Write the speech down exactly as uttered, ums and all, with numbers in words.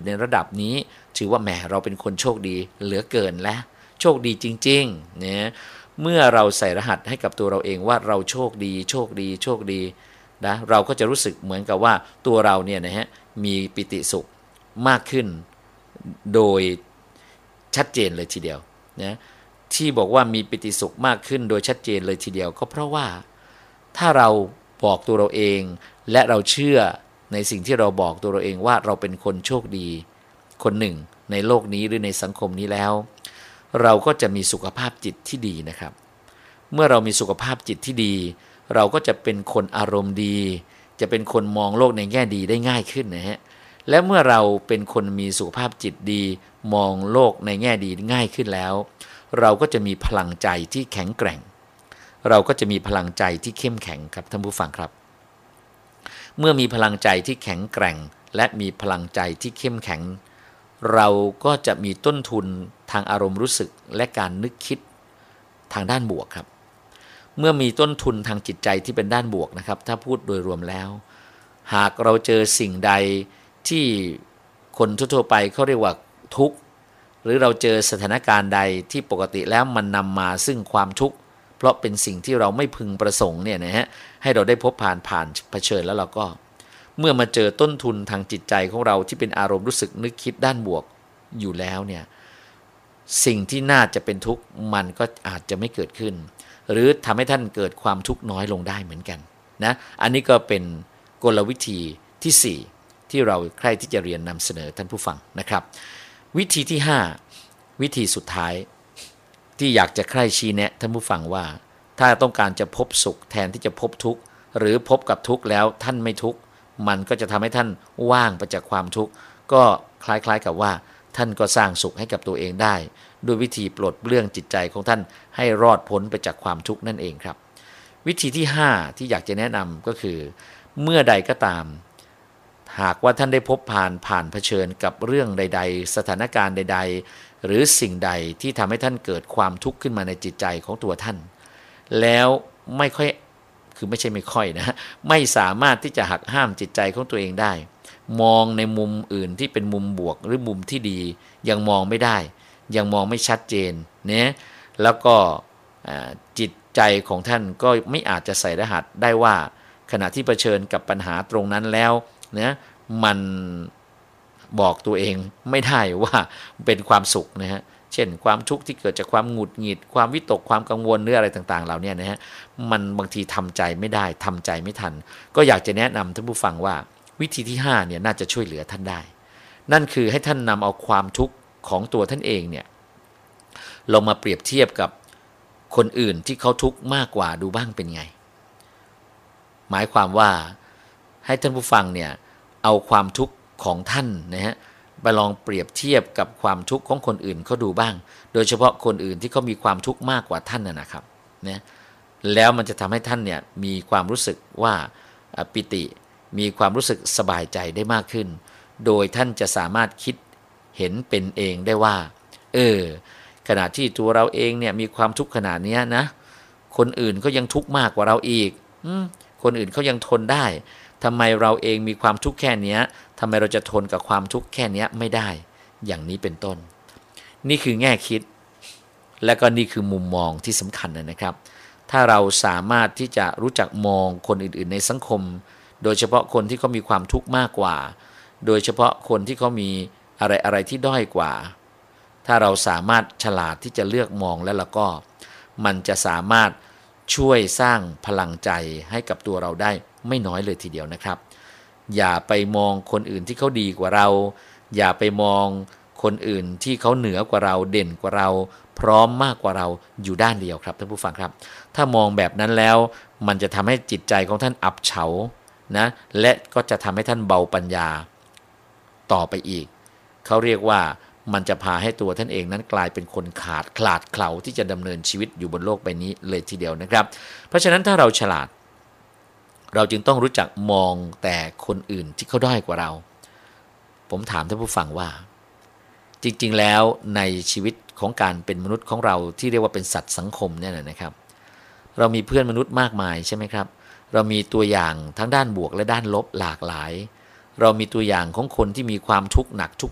อยู่ในระดับนี้ถือว่าแหมเราเป็นคนโชคดีเหลือเกินและโชคดีจริงๆนะเมื่อเราใส่รหัสให้กับตัวเราเองว่าเราโชคดีโชคดีโชคดีนะเราก็จะรู้สึกเหมือนกับว่าตัวเราเนี่ยนะฮะมีปิติสุขมากขึ้นโดยชัดเจนเลยทีเดียวนะที่บอกว่ามีปิติสุขมากขึ้นโดยชัดเจนเลยทีเดียวก็เพราะว่าถ้าเราบอกตัวเราเองและเราเชื่อในสิ่งที่เราบอกตัวเราเองว่าเราเป็นคนโชคดีคนหนึ่งในโลกนี้หรือในสังคมนี้แล้วเราก็จะมีสุขภาพจิตที่ดีนะครับเมื่อเรามีสุขภาพจิตที่ดีเราก็จะเป็นคนอารมณ์ดีจะเป็นคนมองโลกในแง่ดีได้ง่ายขึ้นนะฮะและเมื่อเราเป็นคนมีสุขภาพจิตดีมองโลกในแง่ดีง่ายขึ้นแล้วเราก็จะมีพลังใจที่แข็งแกร่งเราก็จะมีพลังใจที่เข้มแข็งครับท่านผู้ฟังครับเมื่อมีพลังใจที่แข็งแกร่งและมีพลังใจที่เข้มแข็งเราก็จะมีต้นทุนทางอารมณ์รู้สึกและการนึกคิดทางด้านบวกครับเมื่อมีต้นทุนทางจิตใจที่เป็นด้านบวกนะครับถ้าพูดโดยรวมแล้วหากเราเจอสิ่งใดที่คนทั่วๆไปเขาเรียกว่าทุกข์หรือเราเจอสถานการณ์ใดที่ปกติแล้วมันนำมาซึ่งความทุกข์เพราะเป็นสิ่งที่เราไม่พึงประสงค์เนี่ยนะฮะให้เราได้พบผ่านผ่านเผชิญแล้วเราก็เมื่อมาเจอต้นทุนทางจิตใจของเราที่เป็นอารมณ์รู้สึกนึกคิดด้านบวกอยู่แล้วเนี่ยสิ่งที่น่าจะเป็นทุกข์มันก็อาจจะไม่เกิดขึ้นหรือทำให้ท่านเกิดความทุกข์น้อยลงได้เหมือนกันนะอันนี้ก็เป็นกลวิธีที่สี่ที่เราใคร่ที่จะเรียนนำเสนอท่านผู้ฟังนะครับวิธีที่ห้าวิธีสุดท้ายที่อยากจะใคร่ชี้แนะท่านผู้ฟังว่าถ้าต้องการจะพบสุขแทนที่จะพบทุกข์หรือพบกับทุกข์แล้วท่านไม่ทุกข์มันก็จะทำให้ท่านว่างไปจากความทุกข์ก็คล้ายๆกับว่าท่านก็สร้างสุขให้กับตัวเองได้ด้วยวิธีปลดเปลื้องจิตใจของท่านให้รอดพ้นไปจากความทุกข์นั่นเองครับวิธีที่ห้าที่อยากจะแนะนำก็คือเมื่อใดก็ตามหากว่าท่านได้พบผ่านผ่านเผชิญกับเรื่องใดๆสถานการณ์ใดๆหรือสิ่งใดที่ทำให้ท่านเกิดความทุกข์ขึ้นมาในจิตใจของตัวท่านแล้วไม่ค่อยคือไม่ใช่ไม่ค่อยนะไม่สามารถที่จะหักห้ามจิตใจของตัวเองได้มองในมุมอื่นที่เป็นมุมบวกหรือมุมที่ดียังมองไม่ได้ยังมองไม่ชัดเจนเนี่ยแล้วก็จิตใจของท่านก็ไม่อาจจะใส่รหัสได้ว่าขณะที่เผชิญกับปัญหาตรงนั้นแล้วเนี่ยมันบอกตัวเองไม่ได้ว่าเป็นความสุขนะฮะเช่นความทุกข์ที่เกิดจากความหงุดหงิดความวิตกความกังวลหรืออะไรต่างๆเหล่านี้นะฮะมันบางทีทำใจไม่ได้ทำใจไม่ทันก็อยากจะแนะนำท่านผู้ฟังว่าวิธีที่ห้าเนี่ยน่าจะช่วยเหลือท่านได้นั่นคือให้ท่านนำเอาความทุกข์ของตัวท่านเองเนี่ยลองมาเปรียบเทียบกับคนอื่นที่เขาทุกข์มากกว่าดูบ้างเป็นไงหมายความว่าให้ท่านผู้ฟังเนี่ยเอาความทุกข์ของท่านนะฮะไปลองเปรียบเทียบกับความทุกข์ของคนอื่นเขาดูบ้างโดยเฉพาะคนอื่นที่เขามีความทุกข์มากกว่าท่านนะครับนะแล้วมันจะทำให้ท่านเนี่ยมีความรู้สึกว่าปิติมีความรู้สึกสบายใจได้มากขึ้นโดยท่านจะสามารถคิดเห็นเป็นเองได้ว่าเออขณะที่ตัวเราเองเนี่ยมีความทุกข์ขนาดนี้นะคนอื่นก็ยังทุกข์มากกว่าเราอีกคนอื่นเขายังทนได้ทำไมเราเองมีความทุกข์แค่นี้ทำไมเราจะทนกับความทุกข์แค่นี้ไม่ได้อย่างนี้เป็นต้นนี่คือแง่คิดและก็นี่คือมุมมองที่สำคัญนะครับถ้าเราสามารถที่จะรู้จักมองคนอื่นๆในสังคมโดยเฉพาะคนที่เขามีความทุกข์มากกว่าโดยเฉพาะคนที่เขามีอะไรอะไรที่ด้อยกว่าถ้าเราสามารถฉลาดที่จะเลือกมองแล้วล่ะก็มันจะสามารถช่วยสร้างพลังใจให้กับตัวเราได้ไม่น้อยเลยทีเดียวนะครับอย่าไปมองคนอื่นที่เขาดีกว่าเราอย่าไปมองคนอื่นที่เขาเหนือกว่าเราเด่นกว่าเราพร้อมมากกว่าเราอยู่ด้านเดียวครับท่านผู้ฟังครับถ้ามองแบบนั้นแล้วมันจะทำให้จิตใจของท่านอับเฉานะและก็จะทำให้ท่านเบาปัญญาต่อไปอีกเขาเรียกว่ามันจะพาให้ตัวท่านเองนั้นกลายเป็นคนขาดขลาดเขลาที่จะดำเนินชีวิตอยู่บนโลกใบนี้เลยทีเดียวนะครับเพราะฉะนั้นถ้าเราฉลาดเราจึงต้องรู้จักมองแต่คนอื่นที่เขาด้อยกว่าเราผมถามท่านผู้ฟังว่าจริงๆแล้วในชีวิตของการเป็นมนุษย์ของเราที่เรียกว่าเป็นสัตว์สังคมเนี่ยนะครับเรามีเพื่อนมนุษย์มากมายใช่ไหมครับเรามีตัวอย่างทั้งด้านบวกและด้านลบหลากหลายเรามีตัวอย่างของคนที่มีความทุกข์หนักทุก